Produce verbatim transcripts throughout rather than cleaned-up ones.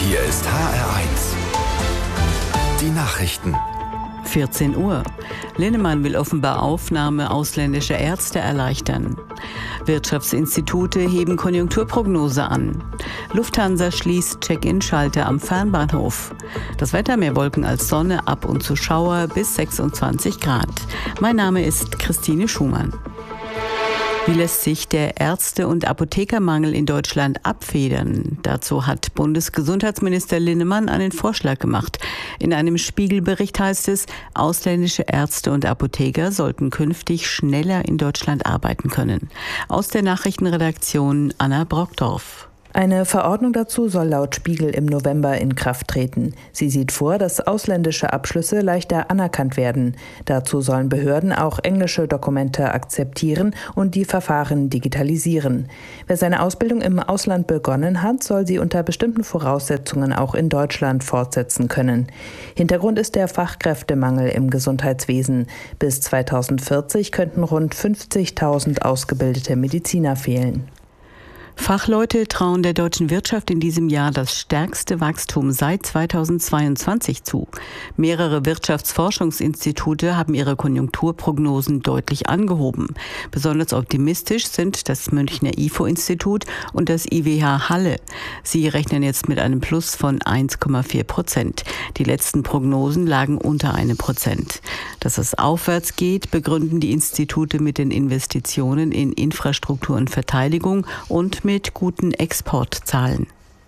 Hier ist H R eins. Die Nachrichten. vierzehn Uhr. Linnemann will offenbar Aufnahme ausländischer Ärzte erleichtern. Wirtschaftsinstitute heben Konjunkturprognose an. Lufthansa schließt Check-in-Schalter am Fernbahnhof. Das Wetter: mehr Wolken als Sonne, ab und zu Schauer bis sechsundzwanzig Grad. Mein Name ist Christine Schumann. Wie lässt sich der Ärzte- und Apothekermangel in Deutschland abfedern? Dazu hat Bundesgesundheitsminister Linnemann einen Vorschlag gemacht. In einem Spiegelbericht heißt es, ausländische Ärzte und Apotheker sollten künftig schneller in Deutschland arbeiten können. Aus der Nachrichtenredaktion Anna Brockdorf. Eine Verordnung dazu soll laut Spiegel im November in Kraft treten. Sie sieht vor, dass ausländische Abschlüsse leichter anerkannt werden. Dazu sollen Behörden auch englische Dokumente akzeptieren und die Verfahren digitalisieren. Wer seine Ausbildung im Ausland begonnen hat, soll sie unter bestimmten Voraussetzungen auch in Deutschland fortsetzen können. Hintergrund ist der Fachkräftemangel im Gesundheitswesen. Bis zweitausendvierzig könnten rund fünfzigtausend ausgebildete Mediziner fehlen. Fachleute trauen der deutschen Wirtschaft in diesem Jahr das stärkste Wachstum seit zweitausendzweiundzwanzig zu. Mehrere Wirtschaftsforschungsinstitute haben ihre Konjunkturprognosen deutlich angehoben. Besonders optimistisch sind das Münchner I F O-Institut und das I W H Halle. Sie rechnen jetzt mit einem Plus von eins Komma vier Prozent. Die letzten Prognosen lagen unter einem Prozent. Dass es aufwärts geht, begründen die Institute mit den Investitionen in Infrastruktur und Verteidigung und mit guten Exportzahlen.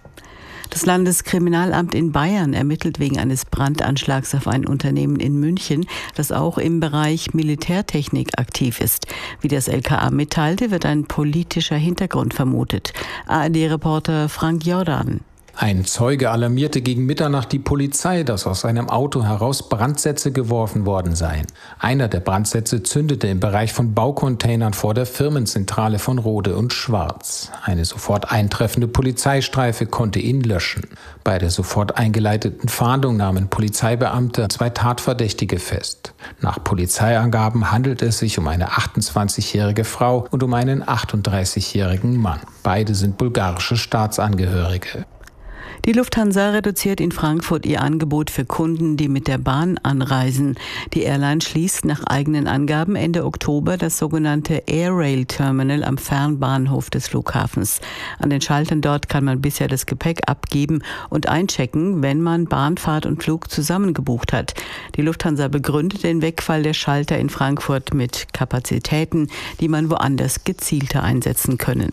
Das Landeskriminalamt in Bayern ermittelt wegen eines Brandanschlags auf ein Unternehmen in München, das auch im Bereich Militärtechnik aktiv ist. Wie das L K A mitteilte, wird ein politischer Hintergrund vermutet. A R D-Reporter Frank Jordan. Ein Zeuge alarmierte gegen Mitternacht die Polizei, dass aus einem Auto heraus Brandsätze geworfen worden seien. Einer der Brandsätze zündete im Bereich von Baucontainern vor der Firmenzentrale von Rode und Schwarz. Eine sofort eintreffende Polizeistreife konnte ihn löschen. Bei der sofort eingeleiteten Fahndung nahmen Polizeibeamte zwei Tatverdächtige fest. Nach Polizeiangaben handelt es sich um eine achtundzwanzigjährige Frau und um einen achtunddreißigjährigen Mann. Beide sind bulgarische Staatsangehörige. Die Lufthansa reduziert in Frankfurt ihr Angebot für Kunden, die mit der Bahn anreisen. Die Airline schließt nach eigenen Angaben Ende Oktober das sogenannte Air Rail Terminal am Fernbahnhof des Flughafens. An den Schaltern dort kann man bisher das Gepäck abgeben und einchecken, wenn man Bahnfahrt und Flug zusammen gebucht hat. Die Lufthansa begründet den Wegfall der Schalter in Frankfurt mit Kapazitäten, die man woanders gezielter einsetzen können.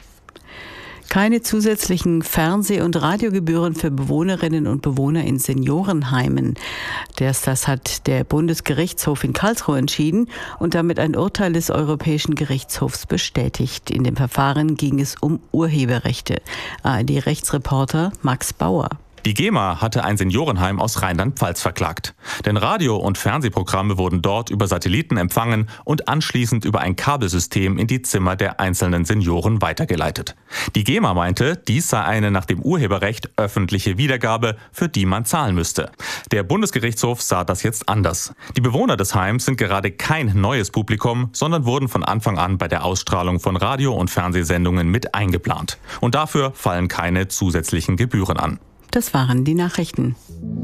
Keine zusätzlichen Fernseh- und Radiogebühren für Bewohnerinnen und Bewohner in Seniorenheimen. Das, das hat der Bundesgerichtshof in Karlsruhe entschieden und damit ein Urteil des Europäischen Gerichtshofs bestätigt. In dem Verfahren ging es um Urheberrechte. A R D-Rechtsreporter Max Bauer. Die GEMA hatte ein Seniorenheim aus Rheinland-Pfalz verklagt. Denn Radio- und Fernsehprogramme wurden dort über Satelliten empfangen und anschließend über ein Kabelsystem in die Zimmer der einzelnen Senioren weitergeleitet. Die GEMA meinte, dies sei eine nach dem Urheberrecht öffentliche Wiedergabe, für die man zahlen müsste. Der Bundesgerichtshof sah das jetzt anders. Die Bewohner des Heims sind gerade kein neues Publikum, sondern wurden von Anfang an bei der Ausstrahlung von Radio- und Fernsehsendungen mit eingeplant. Und dafür fallen keine zusätzlichen Gebühren an. Das waren die Nachrichten.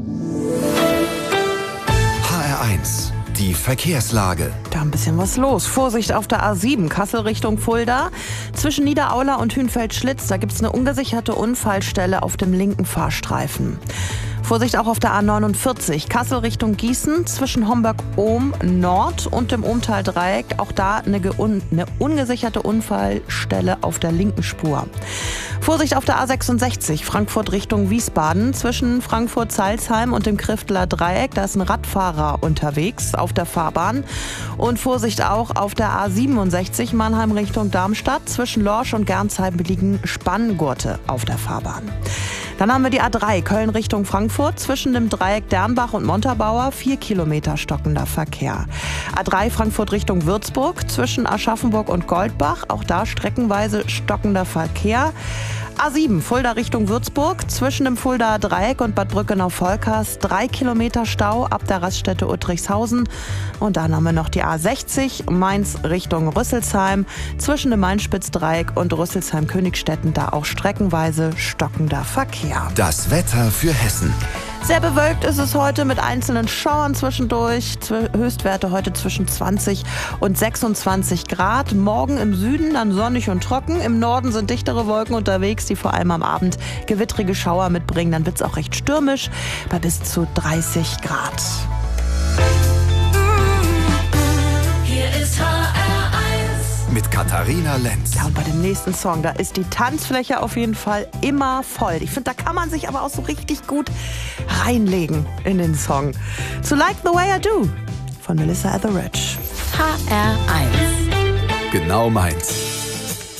H R eins. Die Verkehrslage. Da ein bisschen was los. Vorsicht auf der A sieben, Kassel Richtung Fulda. Zwischen Niederaula und Hünfeld-Schlitz, da gibt es eine ungesicherte Unfallstelle auf dem linken Fahrstreifen. Vorsicht auch auf der A neunundvierzig, Kassel Richtung Gießen, zwischen Homberg-Ohm Nord und dem Ohmtal-Dreieck. Auch da eine, un- eine ungesicherte Unfallstelle auf der linken Spur. Vorsicht auf der A sechsundsechzig, Frankfurt Richtung Wiesbaden, zwischen Frankfurt-Salzheim und dem Kriftler Dreieck. Da ist ein Radfahrer unterwegs auf der Fahrbahn. Und Vorsicht auch auf der A siebenundsechzig, Mannheim Richtung Darmstadt, zwischen Lorsch und Gernsheim liegen Spanngurte auf der Fahrbahn. Dann haben wir die A drei, Köln Richtung Frankfurt, zwischen dem Dreieck Dernbach und Montabaur, vier Kilometer stockender Verkehr. A drei Frankfurt Richtung Würzburg, zwischen Aschaffenburg und Goldbach, auch da streckenweise stockender Verkehr. A sieben, Fulda Richtung Würzburg, zwischen dem Fuldaer Dreieck und Bad Brückenau-Volkers, drei Kilometer Stau ab der Raststätte Uttrichshausen. Und dann haben wir noch die A sechzig, Mainz Richtung Rüsselsheim, zwischen dem Main-Spitz-Dreieck und Rüsselsheim-Königstetten, da auch streckenweise stockender Verkehr. Das Wetter für Hessen. Sehr bewölkt ist es heute mit einzelnen Schauern zwischendurch. Höchstwerte heute zwischen zwanzig und sechsundzwanzig Grad. Morgen im Süden dann sonnig und trocken. Im Norden sind dichtere Wolken unterwegs, die vor allem am Abend gewittrige Schauer mitbringen. Dann wird es auch recht stürmisch bei bis zu dreißig Grad. Hier ist H R eins mit Katharina Lenz. Ja, und bei dem nächsten Song, da ist die Tanzfläche auf jeden Fall immer voll. Ich finde, da kann man sich aber auch so richtig gut reinlegen in den Song. Zu Like the Way I Do von Melissa Etheridge. H R eins. Genau meins.